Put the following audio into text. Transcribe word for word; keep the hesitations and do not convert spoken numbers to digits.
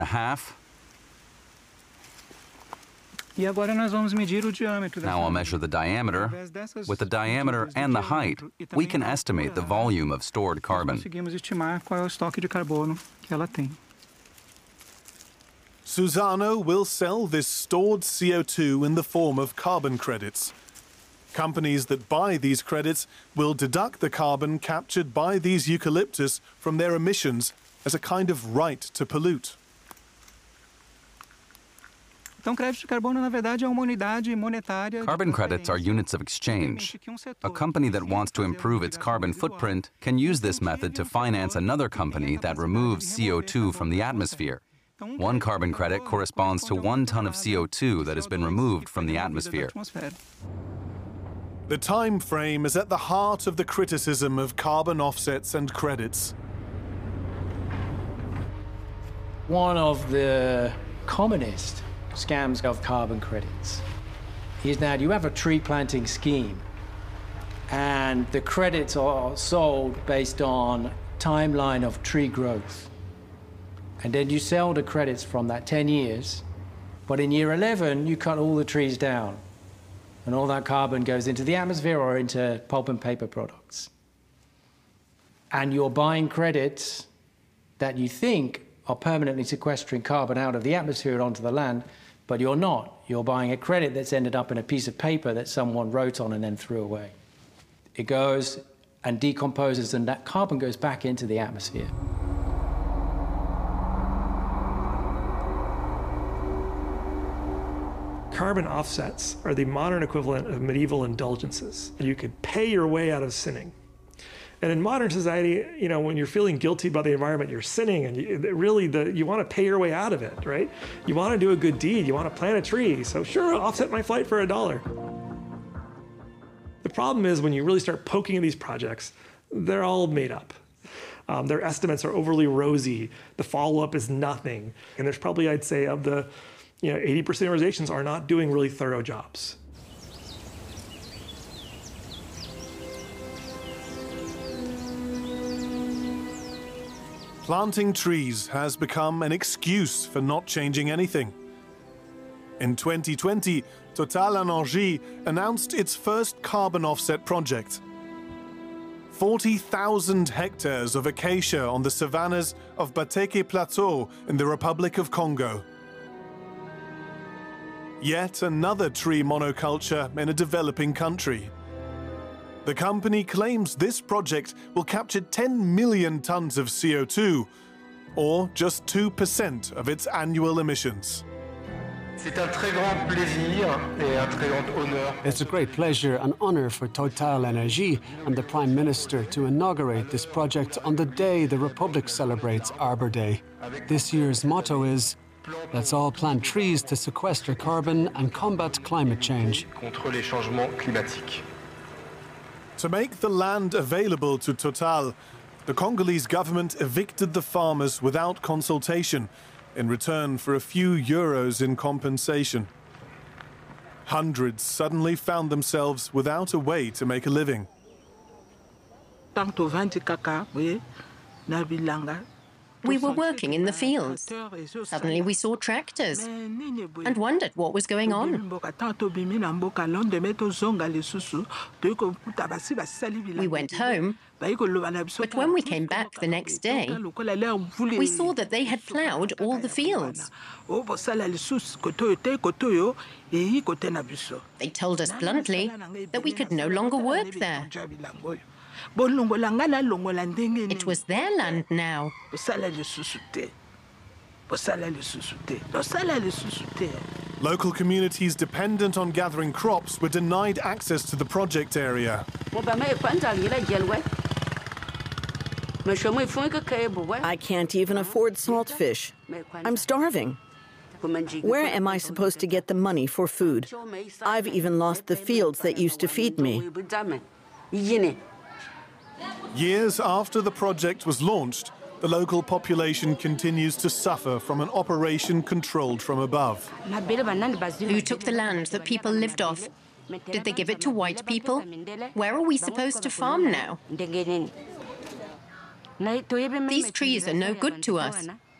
a half. Now I'll measure the diameter. With the diameter and the height, we can estimate the volume of stored carbon. Suzano will sell this stored C O two in the form of carbon credits. Companies that buy these credits will deduct the carbon captured by these eucalyptus from their emissions as a kind of right to pollute. Carbon credits are units of exchange. A company that wants to improve its carbon footprint can use this method to finance another company that removes C O two from the atmosphere. One carbon credit corresponds to one ton of C O two that has been removed from the atmosphere. The time frame is at the heart of the criticism of carbon offsets and credits. One of the commonest scams of carbon credits is that you have a tree planting scheme and the credits are sold based on timeline of tree growth. And then you sell the credits from that ten years, but in year eleven, you cut all the trees down. And all that carbon goes into the atmosphere or into pulp and paper products. And you're buying credits that you think are permanently sequestering carbon out of the atmosphere and onto the land, but you're not. You're buying a credit that's ended up in a piece of paper that someone wrote on and then threw away. It goes and decomposes, and that carbon goes back into the atmosphere. Carbon offsets are the modern equivalent of medieval indulgences. You could pay your way out of sinning. And in modern society, you know, when you're feeling guilty about the environment, you're sinning, and you, really the, you want to pay your way out of it, right? You want to do a good deed, you want to plant a tree, so sure, I'll offset my flight for a dollar. The problem is when you really start poking at these projects, they're all made up. Um, their estimates are overly rosy, the follow-up is nothing, and there's probably, I'd say, of the you know, eighty percent of organizations are not doing really thorough jobs. Planting trees has become an excuse for not changing anything. In twenty twenty, TotalEnergies announced its first carbon offset project. forty thousand hectares of acacia on the savannas of Bateke Plateau in the Republic of Congo. Yet another tree monoculture in a developing country. The company claims this project will capture ten million tons of C O two, or just two percent of its annual emissions. It's a great pleasure and honor for TotalEnergies and the Prime Minister to inaugurate this project on the day the Republic celebrates Arbor Day. This year's motto is, let's all plant trees to sequester carbon and combat climate change. To make the land available to Total, the Congolese government evicted the farmers without consultation in return for a few euros in compensation. Hundreds suddenly found themselves without a way to make a living. We were working in the fields. Suddenly we saw tractors and wondered what was going on. We went home, but when we came back the next day, we saw that they had ploughed all the fields. They told us bluntly that we could no longer work there. It was their land now. Local communities dependent on gathering crops were denied access to the project area. I can't even afford salt fish. I'm starving. Where am I supposed to get the money for food? I've even lost the fields that used to feed me. Years after the project was launched, the local population continues to suffer from an operation controlled from above. Who took the land that people lived off? Did they give it to white people? Where are we supposed to farm now? These trees are no good to us.